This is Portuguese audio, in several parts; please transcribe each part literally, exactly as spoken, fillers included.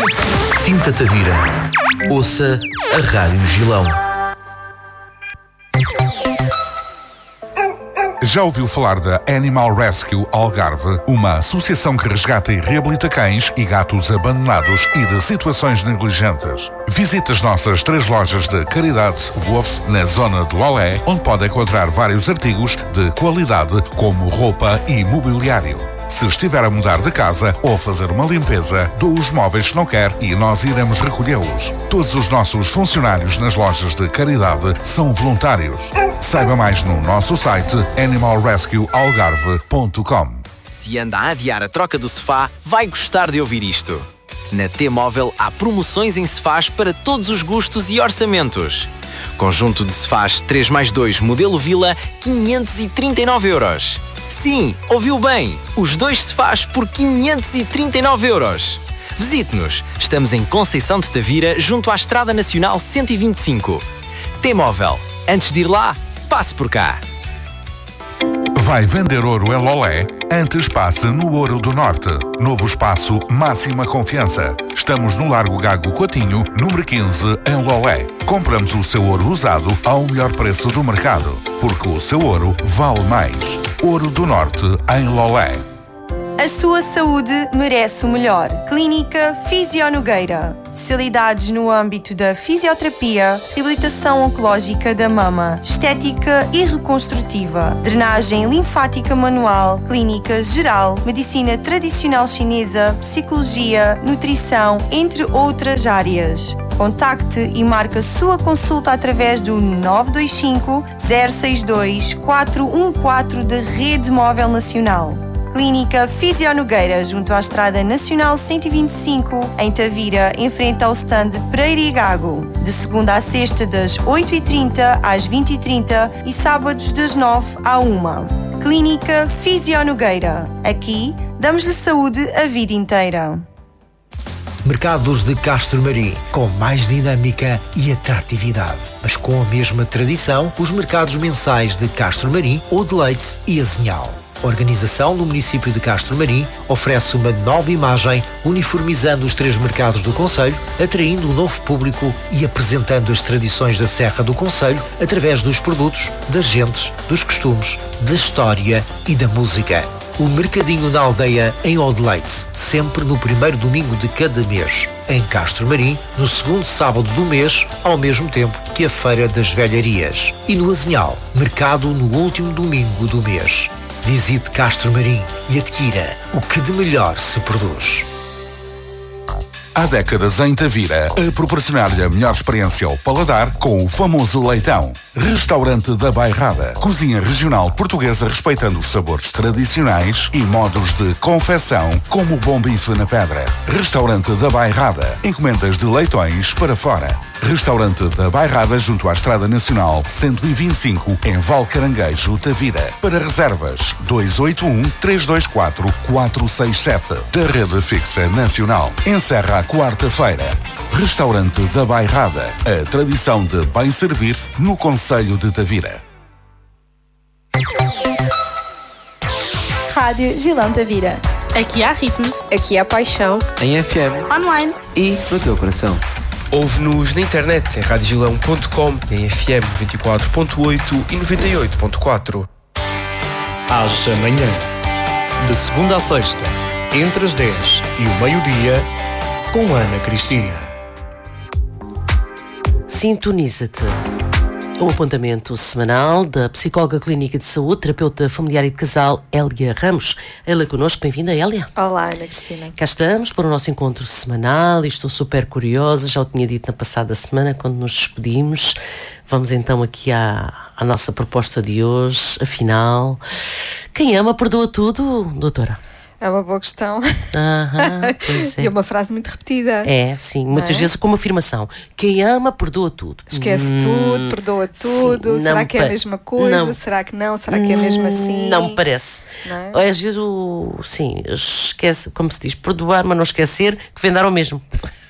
Sinta Tavira. Ouça a Rádio Gilão. Já ouviu falar da Animal Rescue Algarve, uma associação que resgata e reabilita cães e gatos abandonados e de situações negligentes? Visite as nossas três lojas de caridade Wolf na zona de Lolé, onde pode encontrar vários artigos de qualidade como roupa e mobiliário. Se estiver a mudar de casa ou fazer uma limpeza, doe os móveis que não quer e nós iremos recolhê-los. Todos os nossos funcionários nas lojas de caridade são voluntários. Saiba mais no nosso site animal rescue algarve ponto com. Se anda a adiar a troca do sofá, vai gostar de ouvir isto. Na T-Móvel há promoções em sofás para todos os gostos e orçamentos. Conjunto de sofás três mais dois modelo Vila, quinhentos e trinta e nove euros. Sim, ouviu bem! Os dois sofás por quinhentos e trinta e nove euros. Visite-nos. Estamos em Conceição de Tavira, junto à Estrada Nacional cento e vinte e cinco. T-Móvel. Antes de ir lá, passe por cá. Vai vender ouro em Lolé? Antes passe no Ouro do Norte. Novo espaço, máxima confiança. Estamos no Largo Gago Coutinho, número quinze, em Lolé. Compramos o seu ouro usado ao melhor preço do mercado, porque o seu ouro vale mais. Ouro do Norte, em Lolé. A sua saúde merece o melhor. Clínica Fisio Nogueira. Especialidades no âmbito da fisioterapia, reabilitação oncológica da mama, estética e reconstrutiva, drenagem linfática manual, clínica geral, medicina tradicional chinesa, psicologia, nutrição, entre outras áreas. Contacte e marque a sua consulta através do nove dois cinco, zero seis dois, quatro um quatro da Rede Móvel Nacional. Clínica Fisio Nogueira, junto à Estrada Nacional cento e vinte e cinco, em Tavira, em frente ao stand Pereira e Gago. De segunda a sexta, das oito e trinta às vinte e trinta e sábados das nove à uma. Clínica Fisio Nogueira. Aqui, damos-lhe saúde a vida inteira. Mercados de Castro Marim, com mais dinâmica e atratividade. Mas com a mesma tradição, os mercados mensais de Castro Marim, Odileites e Azinhal. A organização do município de Castro Marim oferece uma nova imagem, uniformizando os três mercados do concelho, atraindo um novo público e apresentando as tradições da Serra do Concelho através dos produtos, das gentes, dos costumes, da história e da música. O Mercadinho na Aldeia, em Odileites, sempre no primeiro domingo de cada mês. Em Castro Marim, no segundo sábado do mês, ao mesmo tempo que a Feira das Velharias. E no Azinhal, mercado no último domingo do mês. Visite Castro Marim e adquira o que de melhor se produz. Há décadas em Tavira, a proporcionar-lhe a melhor experiência ao paladar com o famoso leitão. Restaurante da Bairrada. Cozinha regional portuguesa respeitando os sabores tradicionais e modos de confecção, como o bom bife na pedra. Restaurante da Bairrada. Encomendas de leitões para fora. Restaurante da Bairrada, junto à Estrada Nacional cento e vinte e cinco, em Valcaranguejo, Tavira. Para reservas, dois oito um, três dois quatro, quatro seis sete, da Rede Fixa Nacional. Encerra a quarta-feira. Restaurante da Bairrada. A tradição de bem servir no concelho de Tavira. Rádio Gilão Tavira. Aqui há ritmo. Aqui há paixão. Em F M. Online. E no teu coração. Ouve-nos na internet em rádio gilão ponto com, em F M noventa e quatro ponto oito e noventa e oito ponto quatro. Às amanhã, de segunda a sexta, entre as dez e o meio-dia, com Ana Cristina. Sintoniza-te. O apontamento semanal da psicóloga clínica de saúde, terapeuta familiar e de casal, Hélia Ramos. Ela connosco, bem-vinda, Hélia. Olá, Ana Cristina. Cá estamos para o nosso encontro semanal e estou super curiosa, já o tinha dito na passada semana quando nos despedimos. Vamos então aqui à, à nossa proposta de hoje. Afinal, quem ama perdoa tudo, doutora? É uma boa questão. Aham, pois é. E é uma frase muito repetida. É, sim, muitas é? vezes como afirmação. Quem ama, perdoa tudo. Esquece hum, tudo, perdoa tudo. Sim, Será que é a mesma coisa? Não. Será que não? Será que é mesmo assim? Não me parece. Não é? Às vezes, o, sim, esquece, como se diz, perdoar, mas não esquecer que vem dar ao mesmo.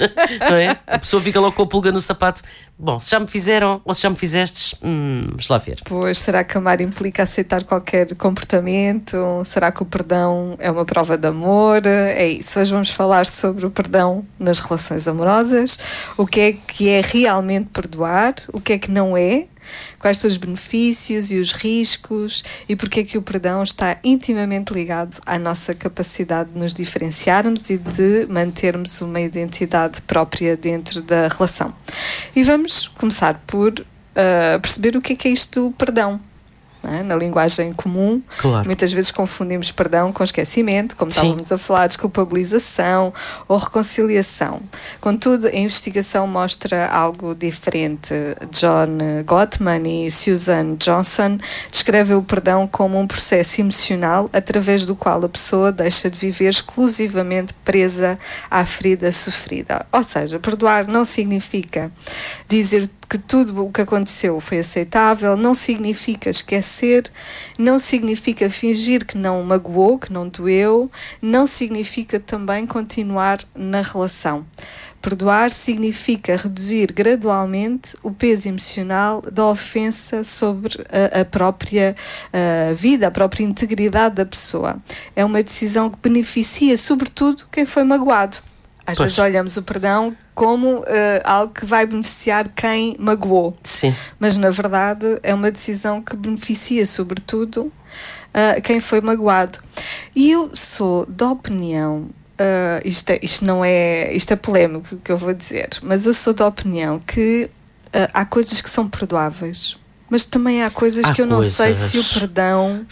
Não é? A pessoa fica logo com a pulga no sapato. Bom, se já me fizeram ou se já me fizestes, hum, vamos lá ver. Pois, será que amar implica aceitar qualquer comportamento? Será que o perdão é uma prova de amor? É isso, hoje vamos falar sobre o perdão nas relações amorosas. O que é que é realmente perdoar? O que é que não é? Quais são os benefícios e os riscos e porque é que o perdão está intimamente ligado à nossa capacidade de nos diferenciarmos e de mantermos uma identidade própria dentro da relação. E vamos começar por uh, perceber o que é que é isto do perdão. É? Na linguagem comum, claro. Muitas vezes confundimos perdão com esquecimento, como Sim. estávamos a falar, desculpabilização ou reconciliação. Contudo, a investigação mostra algo diferente. John Gottman e Susan Johnson descrevem o perdão como um processo emocional através do qual a pessoa deixa de viver exclusivamente presa à ferida sofrida. Ou seja, perdoar não significa dizer que tudo o que aconteceu foi aceitável, não significa esquecer, não significa fingir que não magoou, que não doeu, não significa também continuar na relação. Perdoar significa reduzir gradualmente o peso emocional da ofensa sobre a, a própria a vida, a própria integridade da pessoa. É uma decisão que beneficia, sobretudo, quem foi magoado. Às pois. vezes olhamos o perdão como uh, algo que vai beneficiar quem magoou. Sim. Mas, na verdade, é uma decisão que beneficia, sobretudo, uh, quem foi magoado. E eu sou da opinião, uh, isto, é, isto não é, isto é polémico o que eu vou dizer, mas eu sou da opinião que uh, há coisas que são perdoáveis. Mas também há coisas há que eu não coisas. sei se o perdão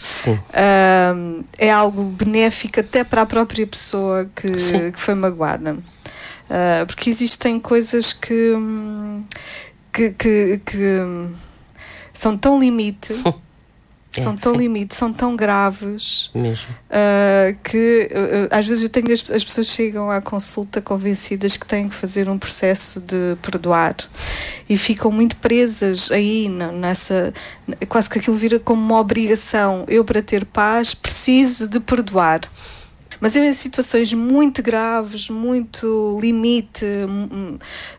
uh, é algo benéfico até para a própria pessoa que, que foi magoada. Uh, porque existem coisas que, que, que, que são tão limite, é, são tão sim. limite, são tão graves mesmo. Uh, que uh, às vezes eu tenho as, as pessoas chegam à consulta convencidas que têm que fazer um processo de perdoar e ficam muito presas aí nessa, quase que aquilo vira como uma obrigação. Eu, para ter paz, preciso de perdoar. Mas eu, em situações muito graves, muito limite, uh,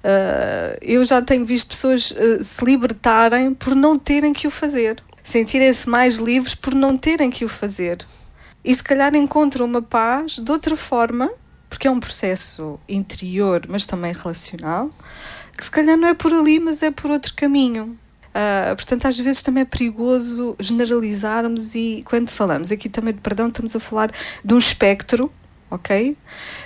eu já tenho visto pessoas uh, se libertarem por não terem que o fazer. Sentirem-se mais livres por não terem que o fazer. E se calhar encontram uma paz de outra forma, porque é um processo interior, mas também relacional, que se calhar não é por ali, mas é por outro caminho. Uh, portanto, às vezes também é perigoso generalizarmos e, quando falamos aqui também de perdão, estamos a falar de um espectro, ok?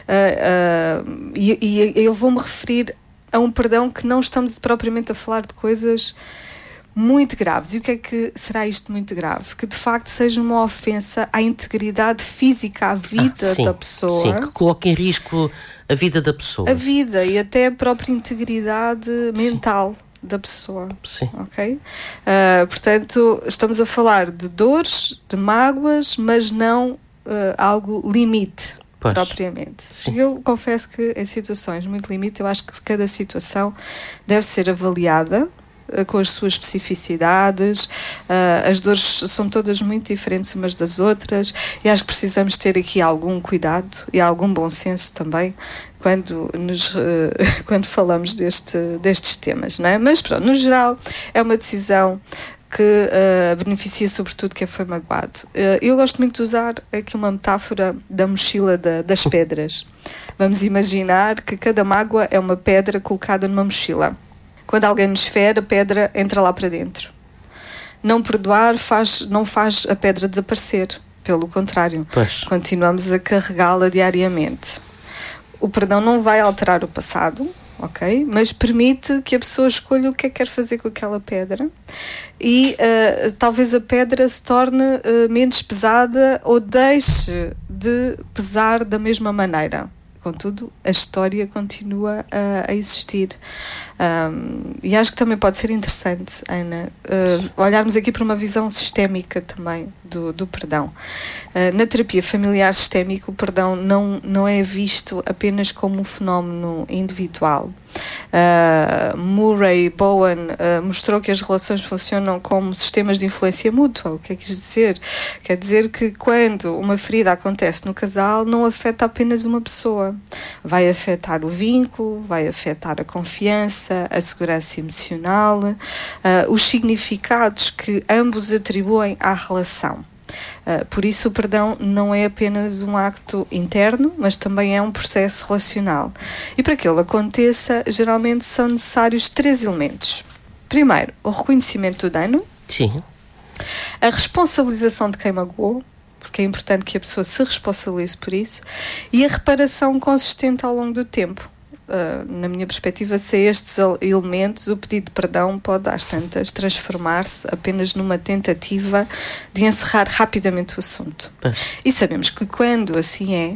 Uh, uh, e, e eu vou-me referir a um perdão que não estamos propriamente a falar de coisas muito graves. E o que é que será isto muito grave? Que de facto seja uma ofensa à integridade física, à vida ah, sim, da pessoa. Sim, que coloque em risco a vida da pessoa. A vida e até a própria integridade mental sim. da pessoa. Sim. Ok? Uh, portanto, estamos a falar de dores, de mágoas, mas não uh, algo limite. Pois. Propriamente. Sim. Eu confesso que em situações muito limite, eu acho que cada situação deve ser avaliada com as suas especificidades, uh, as dores são todas muito diferentes umas das outras e acho que precisamos ter aqui algum cuidado e algum bom senso também quando, nos, uh, quando falamos deste, destes temas, não é? Mas pronto, no geral é uma decisão que uh, beneficia sobretudo quem foi magoado. Uh, eu gosto muito de usar aqui uma metáfora da mochila da, das pedras. Vamos imaginar que cada mágoa é uma pedra colocada numa mochila. Quando alguém nos fere, a pedra entra lá para dentro. Não perdoar faz, não faz a pedra desaparecer. Pelo contrário, pois. Continuamos a carregá-la diariamente. O perdão não vai alterar o passado, ok? Mas permite que a pessoa escolha o que é que quer fazer com aquela pedra e uh, talvez a pedra se torne uh, menos pesada ou deixe de pesar da mesma maneira. Contudo, a história continua a, a existir. Um, e acho que também pode ser interessante, Ana, uh, olharmos aqui para uma visão sistémica também do, do perdão. Uh, na terapia familiar sistémica, o perdão não, não é visto apenas como um fenómeno individual. Uh, Murray Bowen uh, mostrou que as relações funcionam como sistemas de influência mútua. O que é que quer dizer? Quer dizer que quando uma ferida acontece no casal, não afeta apenas uma pessoa. Vai afetar o vínculo, vai afetar a confiança, a segurança emocional, uh, os significados que ambos atribuem à relação. Uh, por isso o perdão não é apenas um acto interno, mas também é um processo relacional. E para que ele aconteça, geralmente são necessários três elementos. Primeiro, o reconhecimento do dano. Sim. A responsabilização de quem magoou, porque é importante que a pessoa se responsabilize por isso. E a reparação consistente ao longo do tempo. Uh, na minha perspectiva, se estes elementos, o pedido de perdão pode, às tantas, transformar-se apenas numa tentativa de encerrar rapidamente o assunto. Pois. E sabemos que quando assim é,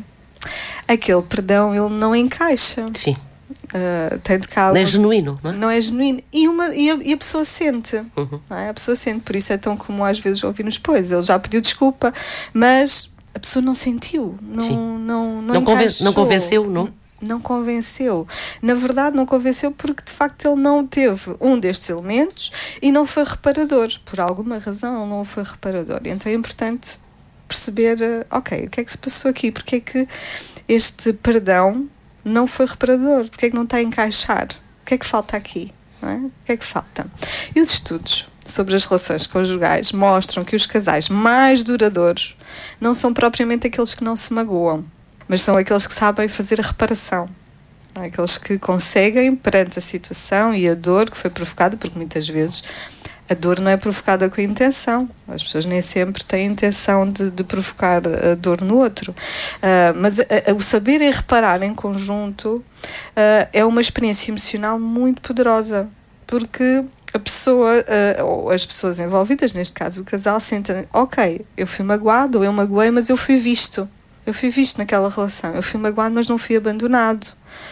aquele perdão ele não encaixa. Sim. Uh, tem de cá não é genuíno, não é? Não é genuíno. E, uma, e, a, e a pessoa sente. Uhum. Não é? A pessoa sente. Por isso é tão comum às vezes ouvir-nos, pois, ele já pediu desculpa, mas a pessoa não sentiu. Não, Sim. não, não, não, conven- não convenceu, não? Não convenceu. Na verdade, não convenceu porque, de facto, ele não teve um destes elementos e não foi reparador. Por alguma razão, ele não foi reparador. Então é importante perceber, ok, o que é que se passou aqui? Porque é que este perdão não foi reparador? Porque é que não está a encaixar? O que é que falta aqui? Não é? O que é que falta? E os estudos sobre as relações conjugais mostram que os casais mais duradouros não são propriamente aqueles que não se magoam, mas são aqueles que sabem fazer a reparação. Aqueles que conseguem, perante a situação e a dor que foi provocada, porque muitas vezes a dor não é provocada com a intenção. As pessoas nem sempre têm a intenção de, de provocar a dor no outro. Uh, mas a, a, o saber e reparar em conjunto uh, é uma experiência emocional muito poderosa, porque a pessoa, uh, ou as pessoas envolvidas, neste caso o casal, sentem, ok, eu fui magoado, ou eu magoei, mas eu fui visto. Eu fui visto naquela relação, eu fui magoado, mas não fui abandonado.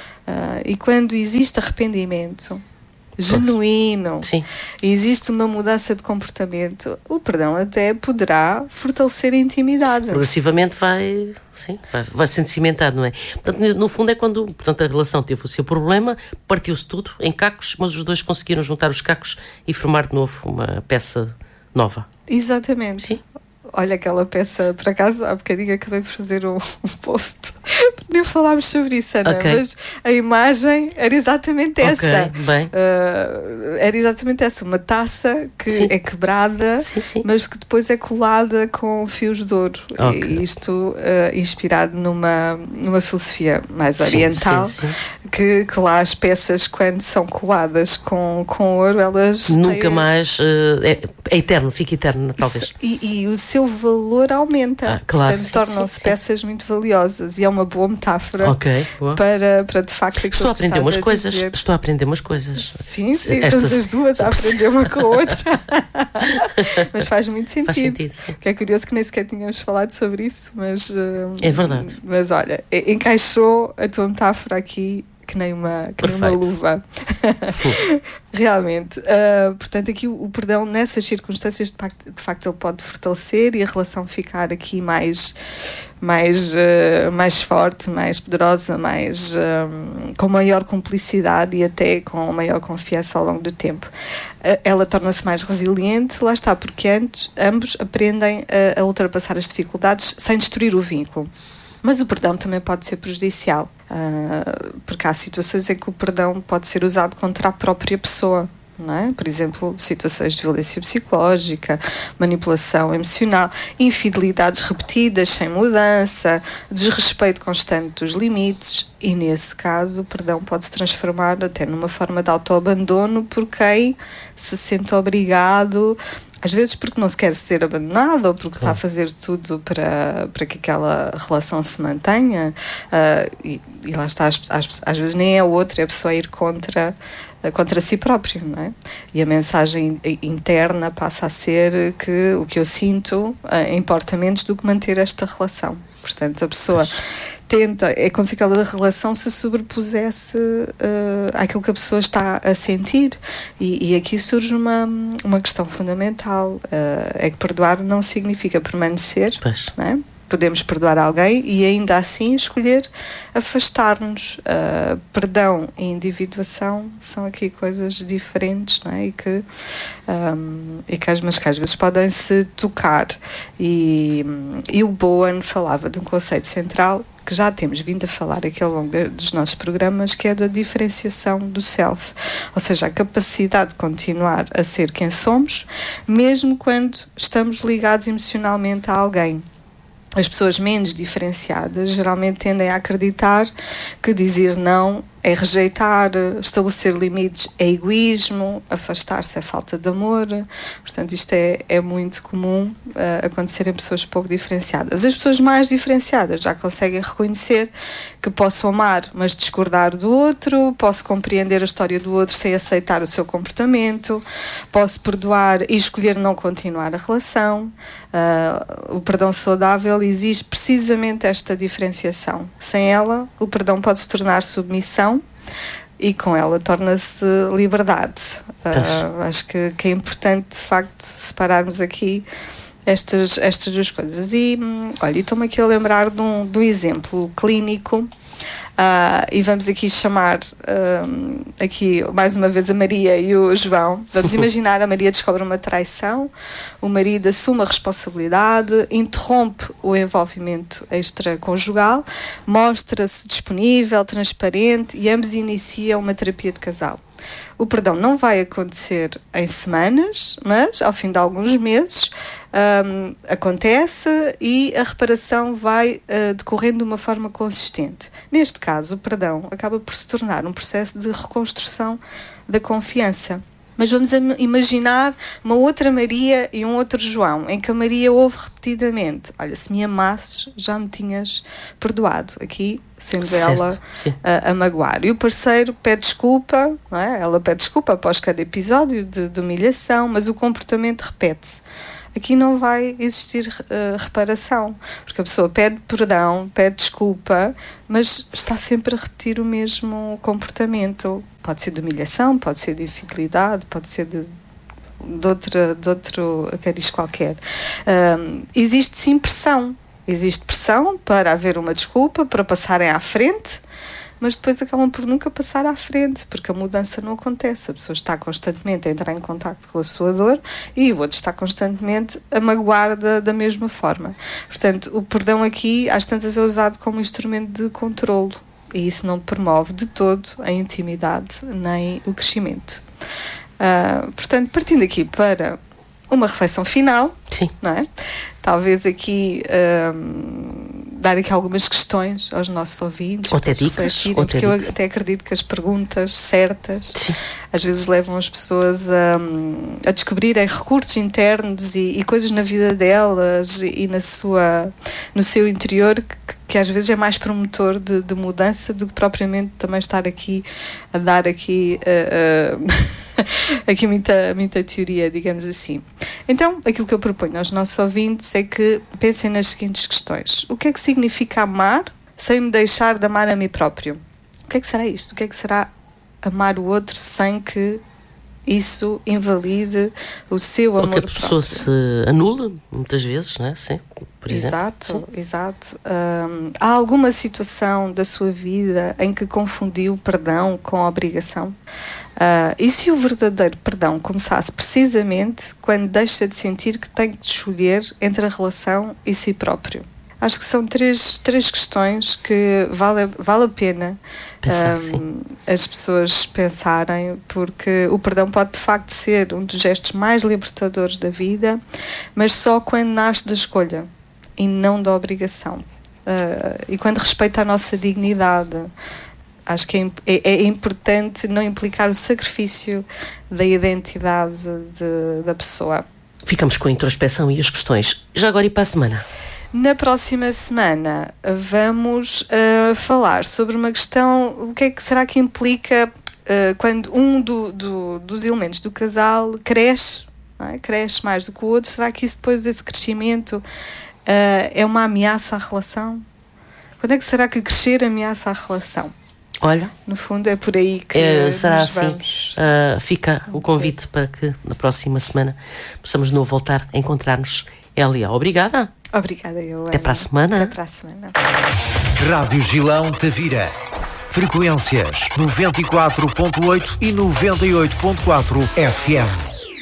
Uh, e quando existe arrependimento genuíno, Sim. e existe uma mudança de comportamento, o perdão até poderá fortalecer a intimidade. Progressivamente vai, sim, vai, vai sendo cimentado, não é? Portanto, no fundo é quando, portanto, a relação teve o seu problema, partiu-se tudo em cacos, mas os dois conseguiram juntar os cacos e formar de novo uma peça nova. Exatamente. Sim. Olha aquela peça, por acaso, há bocadinho acabei por fazer um, um post, nem falámos sobre isso, Ana, okay. mas a imagem era exatamente essa. Okay, bem. Uh, era exatamente essa, uma taça que sim. é quebrada, sim, sim. mas que depois é colada com fios de ouro. Okay. E isto uh, inspirado numa, numa filosofia mais oriental, sim, sim, sim. Que, que lá as peças, quando são coladas com, com ouro, elas nunca têm... mais uh, é, é eterno, fica eterno, talvez. E, e o seu valor aumenta, ah, claro, portanto tornam-se peças muito valiosas e é uma boa metáfora okay, boa. para, para de facto estou a aprender umas a coisas dizer. Estou a aprender umas coisas sim, sim, Estas... todas as duas a aprender uma com a outra mas faz muito sentido, faz sentido que é curioso que nem sequer tínhamos falado sobre isso, mas uh, é verdade, mas olha, encaixou a tua metáfora aqui que nem uma, que nem uma luva. Realmente. Uh, portanto, aqui o, o perdão, nessas circunstâncias, de facto, de facto, ele pode fortalecer e a relação ficar aqui mais, mais, uh, mais forte, mais poderosa, mais, uh, com maior cumplicidade e até com maior confiança ao longo do tempo. Uh, ela torna-se mais resiliente, lá está, porque antes, ambos aprendem a, a ultrapassar as dificuldades sem destruir o vínculo. Mas o perdão também pode ser prejudicial, uh, porque há situações em que o perdão pode ser usado contra a própria pessoa, não é? Por exemplo, situações de violência psicológica, manipulação emocional, infidelidades repetidas sem mudança, desrespeito constante dos limites, e nesse caso o perdão pode se transformar até numa forma de autoabandono por quem se sente obrigado, às vezes porque não se quer ser abandonado ou porque claro. Está a fazer tudo para, para que aquela relação se mantenha, uh, e, e lá está, às, às, às vezes nem é o outro, é a pessoa a ir contra, uh, contra si próprio, não é? E a mensagem interna passa a ser que o que eu sinto uh, importa menos do que manter esta relação. Portanto, a pessoa tenta, é como se aquela relação se sobrepusesse uh, àquilo que a pessoa está a sentir, e, e aqui surge uma, uma questão fundamental, uh, é que perdoar não significa permanecer, não é? Podemos perdoar alguém e ainda assim escolher afastar-nos. Uh, perdão e individuação são aqui coisas diferentes, não é? E que, um, e que, às, mas que às vezes podem se tocar. E, e o Bowen falava de um conceito central que já temos vindo a falar aqui ao longo de, dos nossos programas, que é da diferenciação do self, ou seja, a capacidade de continuar a ser quem somos, mesmo quando estamos ligados emocionalmente a alguém. As pessoas menos diferenciadas geralmente tendem a acreditar que dizer não é rejeitar, estabelecer limites é egoísmo, afastar-se é falta de amor. Portanto, isto é, é muito comum uh, acontecer em pessoas pouco diferenciadas. As pessoas mais diferenciadas já conseguem reconhecer que posso amar, mas discordar do outro, posso compreender a história do outro sem aceitar o seu comportamento, posso perdoar e escolher não continuar a relação. Uh, o perdão saudável exige precisamente esta diferenciação. Sem ela, o perdão pode se tornar submissão e com ela torna-se liberdade. Uh, acho que, que é importante, de facto, separarmos aqui estas, estas duas coisas. E, olha, estou-me aqui a lembrar de um, de um exemplo clínico. Uh, e vamos aqui chamar uh, aqui mais uma vez a Maria e o João. Vamos imaginar: a Maria descobre uma traição, o marido assume a responsabilidade, interrompe o envolvimento extraconjugal, mostra-se disponível, transparente e ambos iniciam uma terapia de casal. O perdão não vai acontecer em semanas, mas ao fim de alguns meses um, acontece e a reparação vai uh, decorrendo de uma forma consistente. Neste caso, o perdão acaba por se tornar um processo de reconstrução da confiança. Mas vamos imaginar uma outra Maria e um outro João, em que a Maria ouve repetidamente: olha, se me amasses, já me tinhas perdoado. Aqui, sendo certo, ela a, a magoar. E o parceiro pede desculpa, não é? Ela pede desculpa após cada episódio de, de humilhação, mas o comportamento repete-se. Aqui não vai existir uh, reparação, porque a pessoa pede perdão, pede desculpa, mas está sempre a repetir o mesmo comportamento. Pode ser de humilhação, pode ser de infidelidade, pode ser de, de, outra, de outro cariz qualquer. Um, existe sim pressão. Existe pressão para haver uma desculpa, para passarem à frente, mas depois acabam por nunca passar à frente, porque a mudança não acontece. A pessoa está constantemente a entrar em contacto com a sua dor e o outro está constantemente a magoar da, da mesma forma. Portanto, o perdão aqui, às tantas, é usado como instrumento de controlo, e isso não promove de todo a intimidade nem o crescimento. Uh, portanto, partindo aqui para uma reflexão final, sim, não é? Talvez aqui um, dar aqui algumas questões aos nossos ouvintes, ou até dicas, ou porque até eu dicas. até acredito que as perguntas certas, sim, às vezes levam as pessoas a, a descobrirem recursos internos e, e coisas na vida delas e, e na sua, no seu interior que, que às vezes é mais promotor de, de mudança do que propriamente também estar aqui a dar aqui, uh, uh, aqui muita, muita teoria, digamos assim. Então, aquilo que eu proponho aos nossos ouvintes é que pensem nas seguintes questões. O que é que significa amar sem me deixar de amar a mim próprio? O que é que será isto? O que é que será amar o outro sem que isso invalide o seu amor próprio? Ou que a pessoa se anula, muitas vezes, não é? Sim, por exemplo. Exato, sim. exato. Um, há alguma situação da sua vida em que confundiu o perdão com a obrigação? Uh, e se o verdadeiro perdão começasse precisamente quando deixa de sentir que tem que escolher entre a relação e si próprio? Acho que são três, três questões que vale, vale a pena Pensar, um, as pessoas pensarem, porque o perdão pode de facto ser um dos gestos mais libertadores da vida, mas só quando nasce da escolha e não da obrigação. Uh, e quando respeita a nossa dignidade. Acho que é, é, é importante não implicar o sacrifício da identidade de, da pessoa. Ficamos com a introspeção e as questões. Já agora e para a semana? Na próxima semana vamos uh, falar sobre uma questão: o que é que será que implica uh, quando um do, do, dos elementos do casal cresce, não é? Cresce mais do que o outro? Será que isso, depois desse crescimento, uh, é uma ameaça à relação? Quando é que será que crescer ameaça à relação? Olha, no fundo é por aí que é, será nos assim. vamos. Uh, fica o convite para que na próxima semana possamos de novo voltar a encontrar-nos. Elia, obrigada. Obrigada, eu. Até para a semana. Até para a semana. Rádio Gilão Tavira. Frequências noventa e quatro ponto oito e noventa e oito ponto quatro F M.